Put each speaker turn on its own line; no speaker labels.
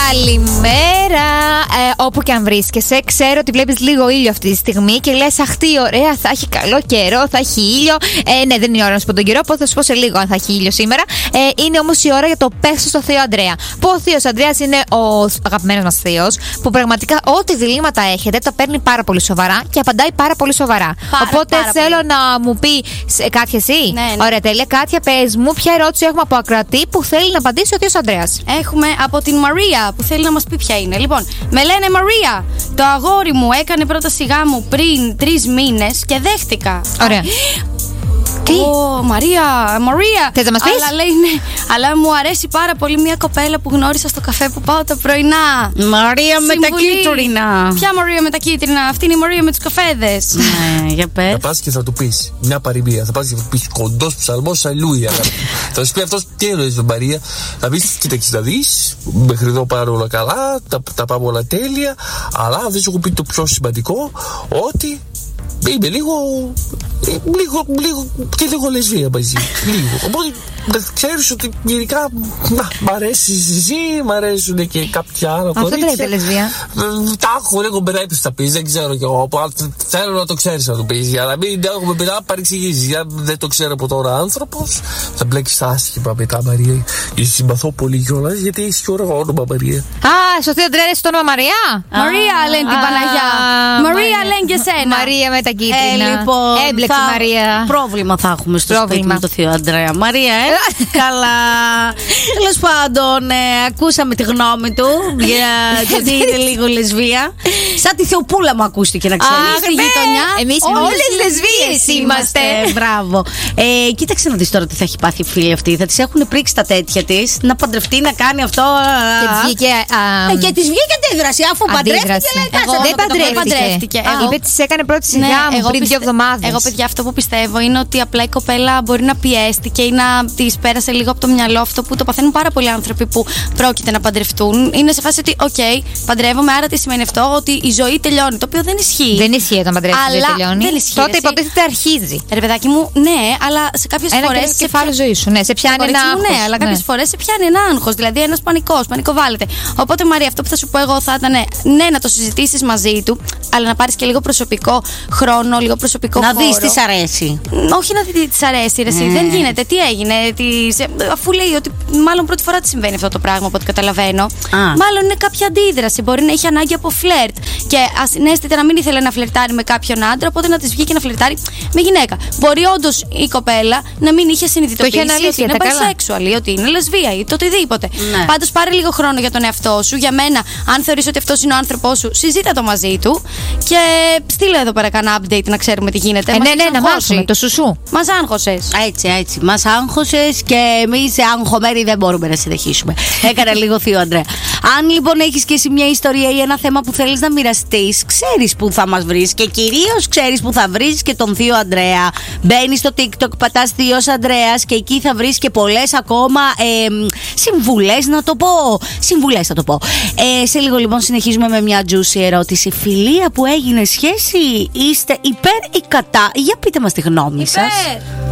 Καλημέρα. Όπου και αν βρίσκεσαι, ξέρω ότι βλέπεις λίγο ήλιο αυτή τη στιγμή και λες αχ, τι ωραία, θα έχει καλό καιρό, θα έχει ήλιο. Ναι, δεν είναι η ώρα να σου πω τον καιρό, οπότε θα σου πω σε λίγο αν θα έχει ήλιο σήμερα. Είναι όμως η ώρα για το πες στο Θείο Ανδρέα. Που ο Θείος Ανδρέας είναι ο αγαπημένος μας Θείος, που πραγματικά ό,τι διλήμματα έχετε τα παίρνει πάρα πολύ σοβαρά και απαντάει πάρα πολύ σοβαρά. Οπότε θέλω να μου πει κάτι εσύ.
Ναι.
Ωραία, τέλεια. Κάτια, πες μου ποια ερώτηση έχουμε από ακροατή που θέλει να απαντήσει ο Θείος Ανδρέας.
Έχουμε από την Μαρία που θέλει να μας πει ποια είναι. Λοιπόν, με λένε Μαρία. Το αγόρι μου έκανε πρόταση γάμου πριν 3 μήνες και δέχτηκα.
Ωραία. Τι?
Μαρία.
Θες να μας πεις?
Αλλά λέει ναι. Αλλά μου αρέσει πάρα πολύ μια κοπέλα που γνώρισα στο καφέ που πάω τα πρωινά.
Μαρία με τα κίτρινα.
Ποια Μαρία με τα κίτρινα? Αυτή είναι η Μαρία με τους καφέδες.
Ναι, για πες.
Θα πας και θα του πεις μια παροιμία. Θα πας και θα του πεις κοντός ψαλμός αλλούια. Θα σου πει αυτός τι εννοείς με Μαρία. Θα πεις κοίταξε να δεις. Μέχρι εδώ πάρω όλα καλά. Τα πάμε όλα τέλεια. Αλλά δεν σου έχω πει το πιο σημαντικό. Ότι είμαι λίγο και λίγο λεσβία μαζί. Λίγο. Οπότε ξέρεις ότι γενικά μ' αρέσεις εσύ, μ' αρέσουν και κάποια άλλα κορίτσια.
Αυτό τρέχει λεσβία.
Τα έχω λίγο περίπτωση να πεις, δεν ξέρω κι εγώ. Θέλω να το ξέρεις να το πεις. Για να μην έχουμε μετά παρεξηγήσεις. Για δεν το ξέρω από τώρα άνθρωπος. Θα μπλέκεις άσχημα μετά, Μαρία. Και συμπαθώ πολύ κιόλας γιατί έχεις και ωραίο όνομα, Μαρία.
Α, στο Θείο Ανδρέα το όνομα Μαρία.
Μαρία λένε την Παναγιά. Μαρία λένε και σένα.
Μαρία με τα κίτρινα.
Λοιπόν,
έμπλεξε Μαρία.
Πρόβλημα θα έχουμε στο σπίτι με το Θείο Ανδρέα. Μαρία, καλά. Τέλος πάντων, ακούσαμε τη γνώμη του για το ότι είναι λίγο λεσβία. Σαν τη Θεοπούλα μου ακούστηκε, να ξέρεις.
Στη γειτονιά.
Εμείς όλες λεσβίες είμαστε.
Μπράβο. Κοίταξε να δεις τώρα τι θα έχει πάθει η φίλη αυτή. Θα της έχουν πρίξει τα τέτοια της να παντρευτεί, να κάνει αυτό.
Και της βγήκε.
Και της βγήκε αντίδραση. Αφού παντρεύτηκε, λέει
δεν παντρεύτηκε. Είπε της έκανε πρώτη σιγά μου πριν 2 εβδομάδες.
Εγώ, παιδιά, αυτό που πιστεύω είναι ότι απλά η κοπέλα μπορεί να πιέστηκε ή να της πέρασε λίγο από το μυαλό αυτό που το παθαίνουν πάρα πολλοί άνθρωποι που πρόκειται να παντρευτούν. Είναι σε φάση ότι, οκ, παντρεύομαι, άρα τι σημαίνει αυτό? Ότι η ζωή τελειώνει. Το οποίο δεν ισχύει.
Δεν ισχύει όταν παντρεύεσαι, δεν τελειώνει.
Δεν ισχύει,
τότε υποτίθεται αρχίζει.
Ρε παιδάκι μου, ναι, αλλά σε κάποιες φορές.
Ένα κεφάλαιο ζωή σου, ναι, σε πιάνει ένα άγχος.
Ναι, αλλά κάποιες φορές σε πιάνει ένα άγχος. Δηλαδή ένας πανικοβάλλεται. Οπότε, Μαρία, αυτό που θα σου πω εγώ θα ήταν ναι, να το συζητήσεις μαζί του, αλλά να πάρεις και λίγο προσωπικό χρόνο, λίγο προσωπικό χώρο.
Να δεις τι σ' αρέσει.
Όχι να δεις τι σ' αρέσει, ρε, δεν γίνεται. Τι έγινε, αφού λέει ότι μάλλον πρώτη φορά τη συμβαίνει αυτό το πράγμα, από ό,τι καταλαβαίνω. Μάλλον είναι κάποια αντίδραση. Μπορεί να έχει ανάγκη από φλερτ. Και ασυναίσθητα να μην ήθελε να φλερτάρει με κάποιον άντρα, οπότε να τη βγει και να φλερτάρει με γυναίκα. Μπορεί όντως η κοπέλα να μην είχε συνειδητοποιήσει ότι είναι bisexual ή ότι είναι λεσβία ή το οτιδήποτε. Ναι. Πάντως πάρε λίγο χρόνο για τον εαυτό σου. Για μένα, αν θεωρείς ότι αυτός είναι ο άνθρωπός σου, συζήτα το μαζί του και στείλε εδώ πέρα κανένα update να ξέρουμε τι γίνεται.
Ναι, να μάθουμε το σουσού.
Μας άγχωσες.
Έτσι. Μας άγχωσες και εμείς αγχωμένοι δεν μπορούμε να συνεχίσουμε. Έκανα λίγο Θείο Ανδρέα. Αν λοιπόν έχεις και εσύ μια ιστορία ή ένα θέμα που θέλεις να μοιραστείς, ξέρεις που θα μας βρεις και κυρίως ξέρεις που θα βρεις και τον Θείο Ανδρέα. Μπαίνεις στο TikTok, πατάς Θείος Ανδρέας και εκεί θα βρεις και πολλές ακόμα συμβουλές, να το πω. Συμβουλές θα το πω. Σε λίγο λοιπόν συνεχίζουμε με μια juicy ερώτηση. Φιλία που έγινε σχέση, είστε υπέρ ή κατά? Για πείτε μας τη γνώμη σας.